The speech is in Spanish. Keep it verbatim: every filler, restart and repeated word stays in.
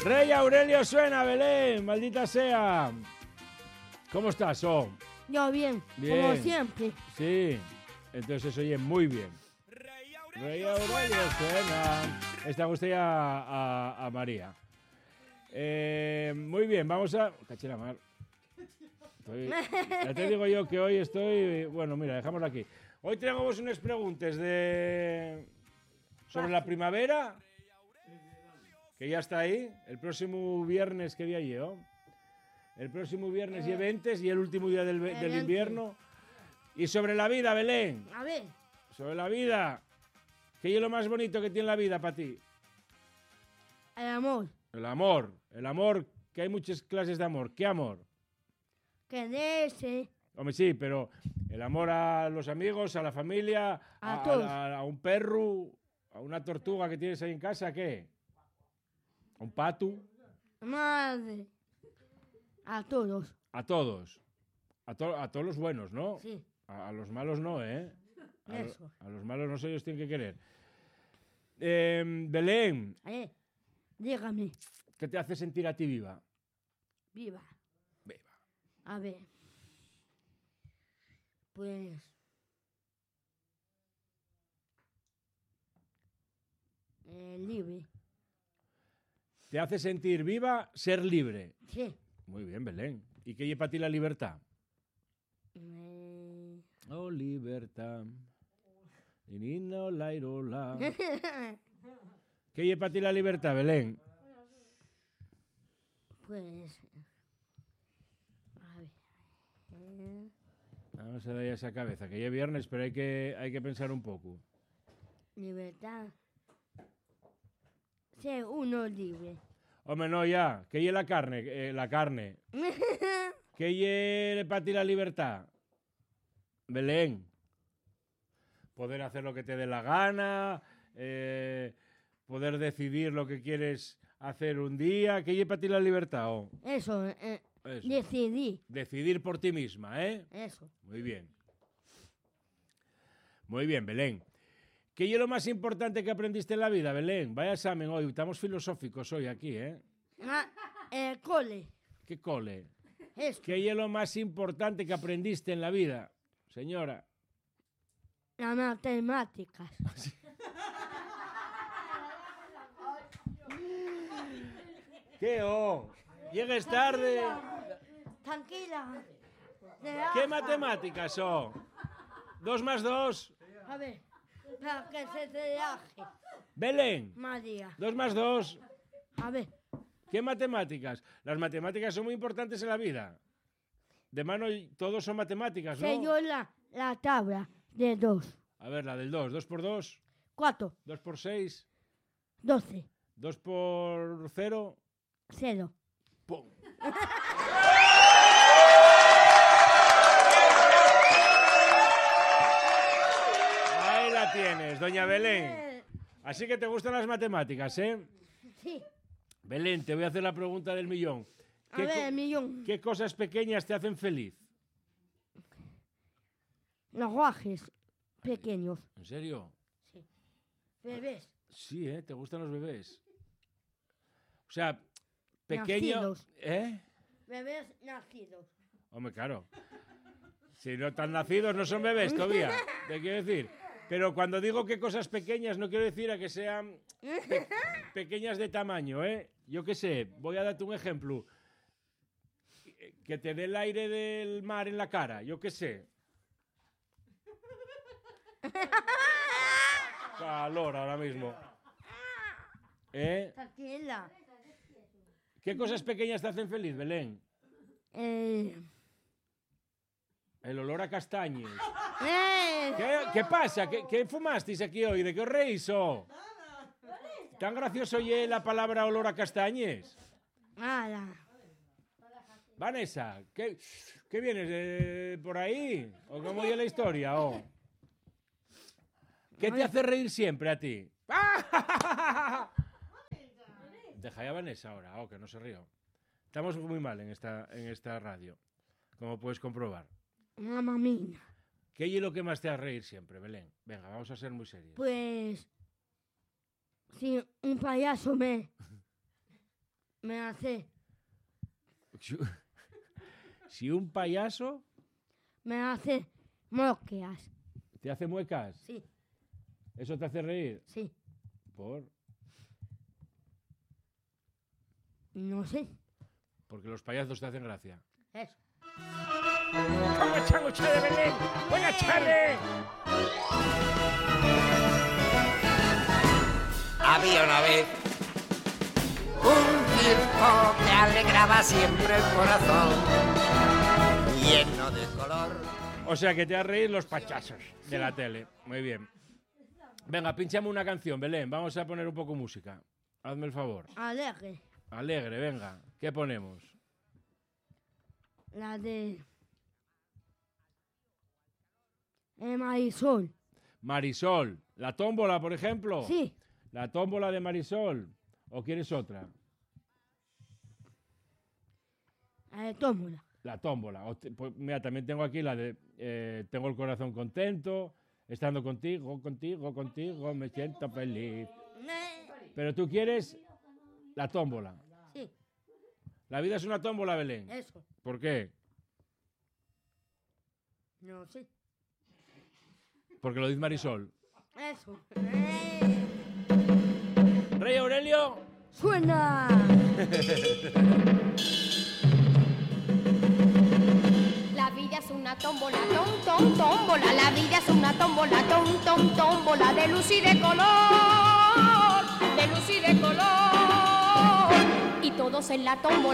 Rey Aurelio suena, Belén, maldita sea. ¿Cómo estás, oh? Yo bien, Bien. como siempre. Sí, entonces se oye muy bien. Rey Aurelio suena. Esta gustaría a, a, a María. Eh, muy bien, vamos a... Caché la mar. Estoy... Ya te digo yo que hoy estoy... Bueno, mira, dejámoslo aquí. Hoy tenemos unas preguntas de... sobre la primavera, que ya está ahí. El próximo viernes, ¿qué día llevo? El próximo viernes y Eh, eventes y el último día del, del eventes. invierno. Y sobre la vida, Belén. A ver, Sobre la vida. ¿Qué es lo más bonito que tiene la vida para ti? el amor. El amor. El amor, que hay muchas clases de amor. ¿Qué amor? Quererse. Hombre, sí, pero el amor a los amigos, a la familia, A a, todos. a- a un perro, a una tortuga que tienes ahí en casa, ¿qué? ¿A un pato? Madre. A todos. A todos. A, to- a todos los buenos, ¿no? Sí, A, a los malos no, ¿eh? A, lo- eso. a los malos no se ellos tienen que querer. Eh, Belén, A ver, dígame. ¿qué te hace sentir a ti viva? Viva. Viva. A ver. Pues... Eh, libre. ¿Te hace sentir viva ser libre? Sí. Muy bien, Belén. ¿Y qué es para ti la libertad? Eh... Oh, libertad. Inino, la, irola. ¿Qué es para ti la libertad, Belén? pues... A ver. Eh, Vamos a darle esa cabeza, que ya es viernes, pero hay que, hay que pensar un poco. libertad. Ser uno libre. Hombre, no, ya. ¿Qué es la carne? Eh, la carne. ¿Qué es para ti la libertad? Belén. Poder hacer lo que te dé la gana, eh, poder decidir lo que quieres hacer un día. ¿Qué es para ti la libertad? Oh, Eso, eh, eso. decidí. Decidir por ti misma, ¿eh? Eso. Muy bien. Muy bien, Belén. ¿Qué es lo más importante que aprendiste en la vida, Belén? Vaya examen hoy, estamos filosóficos hoy aquí, ¿eh? Ah, el cole. ¿Qué cole? Eso. ¿Qué es lo más importante que aprendiste en la vida, señora? Las matemáticas. ¿Qué oh? Llegues tarde. Tranquila. ¿Qué Relaja. matemáticas son? Dos más dos. A ver, para que se relaje, Belén, María. dos más dos. A ver, ¿Qué matemáticas? Las matemáticas son muy importantes en la vida. De mano, todos son matemáticas, sé ¿no? yo la, la tabla de dos. A ver, la del dos. Dos por dos. Cuatro, Dos por seis. doce, Dos por cero. cero. ¡Pum! Ahí la tienes, doña Belén. Eh, Así que te gustan las matemáticas, ¿eh? Sí, Belén, te voy a hacer la pregunta del millón. a ¿Qué, ver, co- millón. qué cosas pequeñas te hacen feliz? Los guajes pequeños. ¿En serio? Sí. Bebés. Sí, ¿eh? ¿Te gustan los bebés? O sea, pequeño... Nacidos. ¿Eh? Bebés nacidos. Hombre, claro. Si no están nacidos, no son bebés todavía. Te quiero decir. Pero cuando digo que cosas pequeñas, no quiero decir a que sean pe- pequeñas de tamaño, ¿eh? Yo qué sé, voy a darte un ejemplo. Que te dé el aire del mar en la cara, yo qué sé. Calor ahora mismo. ¿Eh? Tranquila. ¿Qué cosas pequeñas te hacen feliz, Belén? Eh, El olor a castañes. eh, ¿Qué, qué pasa? ¿Qué, qué fumasteis aquí hoy? ¿De qué os reís? Oh? ¿Tan gracioso oye la palabra olor a castañes? nada. Vanessa, ¿qué, qué vienes de por ahí? ¿O cómo oye la historia? Oh? ¿Qué te hace reír siempre a ti? Deja ya a Vanessa ahora, oh, que no se río. Estamos muy mal en esta, en esta radio, como puedes comprobar. Mamá mía. ¿Qué es lo que más te hace reír siempre, Belén? Venga, vamos a ser muy serios. Pues... Si un payaso me... Me hace. Si un payaso Me hace mosqueas. te hace muecas, Sí, ¿eso te hace reír? sí. ¿Por? No sé. Porque los payasos te hacen gracia. Eso. ¿Cómo están ustedes, Belén? ¡Buenas tardes! Había una vez un circo que alegraba siempre el corazón, lleno de color. O sea, que te has reír los payasos de la tele. Muy bien. Venga, pinchame una canción, Belén. Vamos a poner un poco música. Hazme el favor. Alegre. Alegre, venga. ¿Qué ponemos? La de. Eh, Marisol. Marisol. ¿La tómbola, por ejemplo? Sí. ¿La tómbola de Marisol? ¿O quieres otra? La de tómbola. La tómbola. O te- pues, mira, también tengo aquí la de eh, Tengo el corazón contento, estando contigo, contigo, contigo, me siento feliz. Pero tú quieres la tómbola. Sí, La vida es una tómbola, Belén. eso. ¿Por qué? No sé. Porque lo dice Marisol. Eso. Eh, Rey Aurelio. Suena. La vida es una tómbola, tom, tom, tómbola. La vida es una tómbola, tom, tom, tómbola. De luz y de color, de luz y de color. Y todos en la tómbola.